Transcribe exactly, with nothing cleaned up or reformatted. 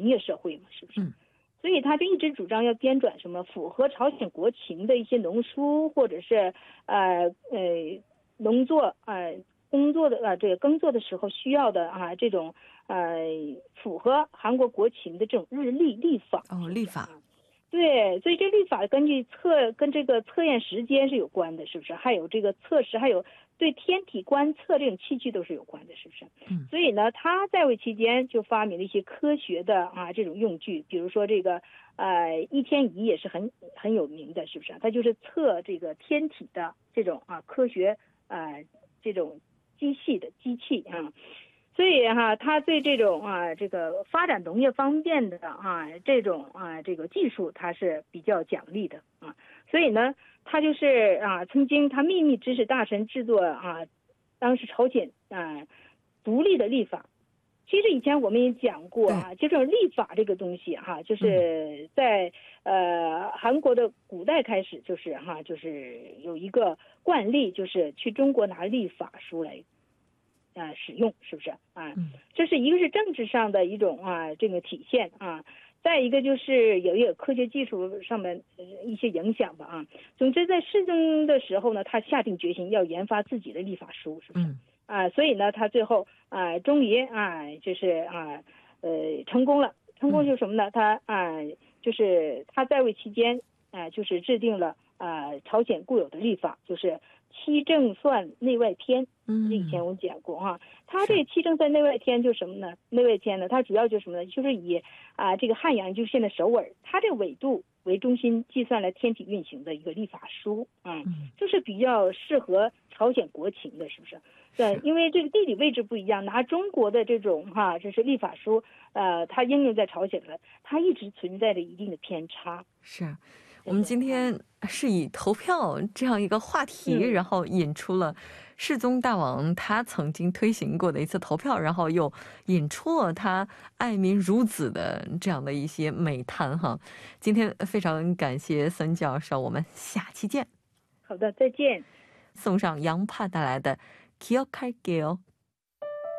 农业社会嘛，是不是？所以他就一直主张要编纂什么符合朝鲜国情的一些农书，或者是呃呃农作呃工作的呃这个耕作的时候需要的啊这种呃符合韩国国情的这种日历历法。 哦，历法。 对，所以这历法根据测跟这个测验时间是有关的，是不是？还有这个测试，还有对天体观测这种器具都是有关的，是不是？ 嗯。 所以呢，他在位期间就发明了一些科学的啊这种用具，比如说这个呃一天仪也是很很有名的，是不是？它就是测这个天体的这种啊科学啊这种机器的机器啊。所以哈，他对这种啊，这个发展农业方面的啊，这种啊，这个技术，他是比较奖励的啊。所以呢，他就是啊，曾经他秘密指使大臣制作啊，当时朝鲜啊独立的历法。其实以前我们也讲过啊，就这种历法这个东西哈、啊，就是在呃韩国的古代开始，就是哈、啊，就是有一个惯例，就是去中国拿历法书来。啊，使用是不是啊？这是一个是政治上的一种啊，这个体现啊。再一个就是有一个科学技术上面一些影响吧啊。总之在世宗的时候呢，他下定决心要研发自己的历法书，是不是？啊，所以呢，他最后啊，终于啊，就是啊，呃，成功了。成功就是什么呢？他啊，就是他在位期间啊，就是制定了啊，朝鲜固有的历法，就是七正算内外篇。嗯，以前我讲过哈，他这个七正算内外篇就是什么呢？内外篇呢，它主要就是什么呢？就是以啊这个汉阳，就是现在首尔，它这个纬度为中心计算了天体运行的一个历法书啊、嗯，就是比较适合朝鲜国情的，是不是？对，因为这个地理位置不一样，拿中国的这种哈、啊，这是历法书，呃，它应用在朝鲜的，它一直存在着一定的偏差。 是。我们今天是以投票这样一个话题，然后引出了世宗大王他曾经推行过的一次投票，然后又引出了他爱民如子的这样的一些美谈哈。今天非常感谢孙教授，我们下期见。 好的，再见。 送上杨盼带来的기억할게요